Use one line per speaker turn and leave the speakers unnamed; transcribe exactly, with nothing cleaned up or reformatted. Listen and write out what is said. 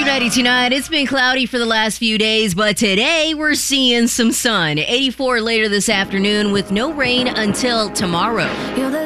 ninety-two point nine. It's been cloudy for the last few days, but today we're seeing some sun. eighty-four later this afternoon with no rain until tomorrow.